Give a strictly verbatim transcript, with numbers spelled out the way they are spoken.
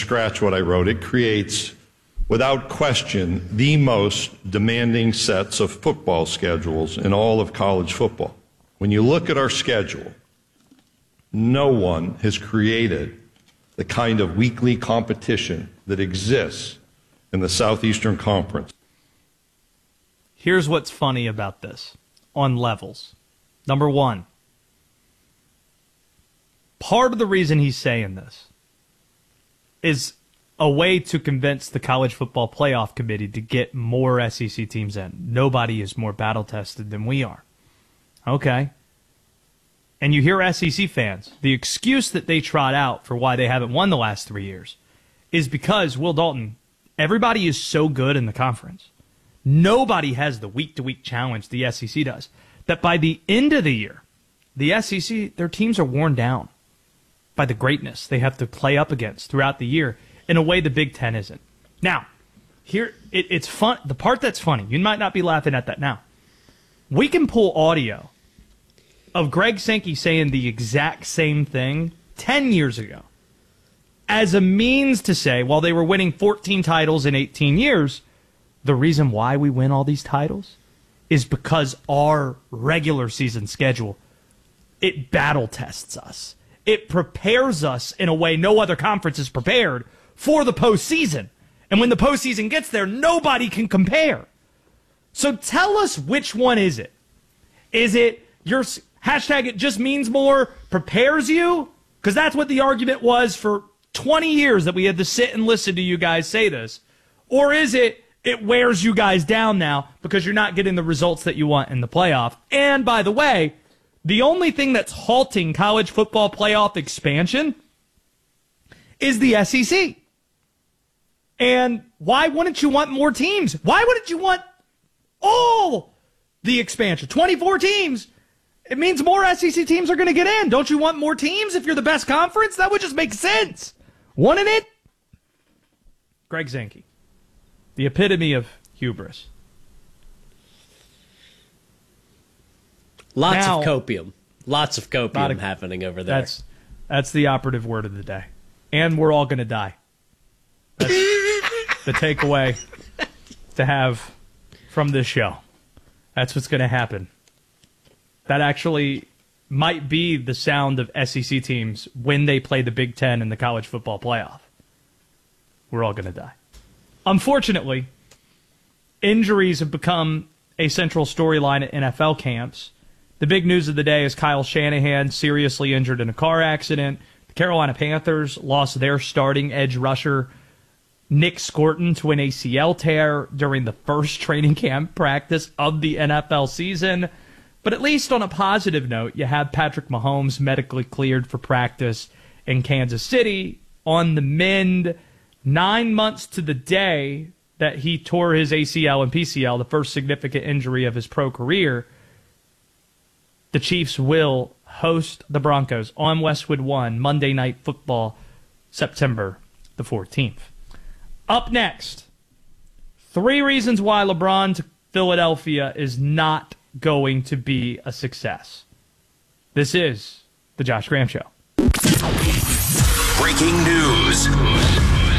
scratch what I wrote, it creates, without question, the most demanding sets of football schedules in all of college football. When you look at our schedule, no one has created the kind of weekly competition that exists in the Southeastern Conference. Here's what's funny about this on levels. Number one, part of the reason he's saying this is a way to convince the College Football Playoff Committee to get more S E C teams in. Nobody is more battle-tested than we are. Okay. And you hear S E C fans, the excuse that they trot out for why they haven't won the last three years is because, Will Dalton, everybody is so good in the conference. Nobody has the week-to-week challenge the S E C does. That by the end of the year, the S E C, their teams are worn down by the greatness they have to play up against throughout the year in a way the Big Ten isn't. Now, here it, it's fun. The part that's funny, you might not be laughing at that now. We can pull audio of Greg Sankey saying the exact same thing ten years ago as a means to say, while they were winning fourteen titles in eighteen years, the reason why we win all these titles is because our regular season schedule, it battle tests us. It prepares us in a way no other conference is prepared for the postseason. And when the postseason gets there, nobody can compare. So tell us, which one is it? Is it your hashtag it just means more prepares you? Because that's what the argument was for twenty years that we had to sit and listen to you guys say this. Or is it it wears you guys down now because you're not getting the results that you want in the playoff? And by the way, the only thing that's halting college football playoff expansion is the S E C. And why wouldn't you want more teams? Why wouldn't you want all the expansion? twenty-four teams. It means more S E C teams are going to get in. Don't you want more teams if you're the best conference? That would just make sense. Wouldn't it? Greg Sankey, the epitome of hubris. Lots Now, of copium. Lots of copium a, happening over there. That's, that's the operative word of the day. And we're all going to die. That's the takeaway to have from this show. That's what's going to happen. That actually might be the sound of S E C teams when they play the Big Ten in the college football playoff. We're all going to die. Unfortunately, injuries have become a central storyline at N F L camps. The big news of the day is Kyle Shanahan seriously injured in a car accident. The Carolina Panthers lost their starting edge rusher, Nick Scorton, to an A C L tear during the first training camp practice of the N F L season. But at least on a positive note, you have Patrick Mahomes medically cleared for practice in Kansas City on the mend. Nine months to the day that he tore his A C L and P C L, the first significant injury of his pro career, the Chiefs will host the Broncos on Westwood One, Monday Night Football, September the fourteenth. Up next, three reasons why LeBron to Philadelphia is not going to be a success. This is the Josh Graham Show. Breaking news.